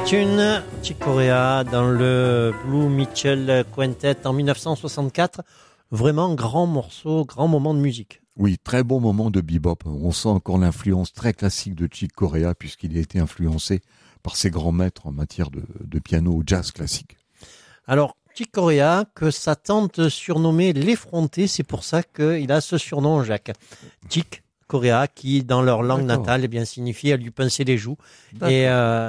Neptune, Chick Corea dans le Blue Mitchell Quintet en 1964. Vraiment grand morceau, grand moment de musique. Oui, très bon moment de bebop. On sent encore l'influence très classique de Chick Corea puisqu'il a été influencé par ses grands maîtres en matière de piano au jazz classique. Alors, Chick Corea, que sa tante surnommait l'effronté, c'est pour ça qu'il a ce surnom, Jacques. Chick Corea, qui dans leur langue natale, eh bien, signifie elle lui pinçait les joues. Et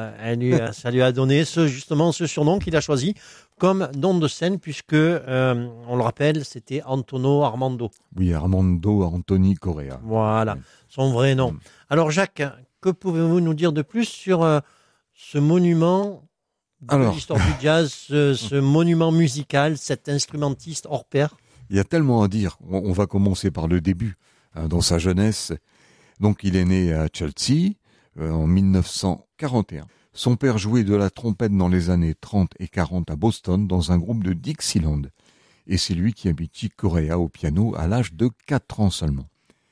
ça lui a donné justement ce surnom qu'il a choisi comme nom de scène, puisque, on le rappelle, c'était Antonio Armando. Oui, Armando Anthony Correa. Voilà, son vrai nom. Alors Jacques, que pouvez-vous nous dire de plus sur ce monument de l'histoire du jazz, ce monument musical, cet instrumentiste hors pair? Il y a tellement à dire. On va commencer par le début. Dans sa jeunesse, donc il est né à Chelsea en 1941. Son père jouait de la trompette dans les années 30 et 40 à Boston dans un groupe de Dixieland. Et c'est lui qui a mis Chick Corea au piano à l'âge de 4 ans seulement.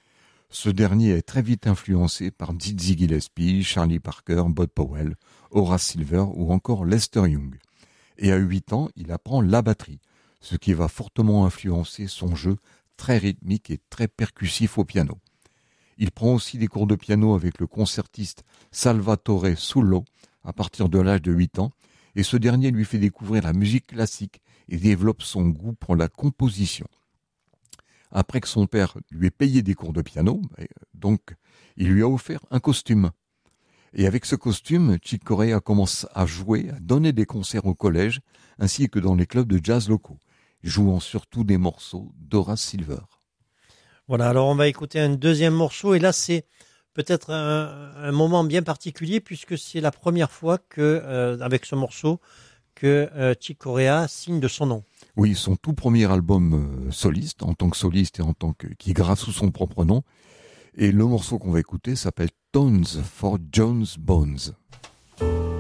Ce dernier est très vite influencé par Dizzy Gillespie, Charlie Parker, Bud Powell, Horace Silver ou encore Lester Young. Et à 8 ans, il apprend la batterie, ce qui va fortement influencer son jeu très rythmique et très percussif au piano. Il prend aussi des cours de piano avec le concertiste Salvatore Sullo à partir de l'âge de 8 ans, et ce dernier lui fait découvrir la musique classique et développe son goût pour la composition. Après que son père lui ait payé des cours de piano, donc il lui a offert un costume. Et avec ce costume, Chick Corea commence à jouer, à donner des concerts au collège, ainsi que dans les clubs de jazz locaux, jouant surtout des morceaux d'Horace Silver. Voilà, alors on va écouter un deuxième morceau, et là c'est peut-être un moment bien particulier, puisque c'est la première fois que, avec ce morceau, que Chick Corea signe de son nom. Oui, son tout premier album soliste, en tant que soliste et qui grave sous son propre nom. Et le morceau qu'on va écouter s'appelle Tones for Jones Bones.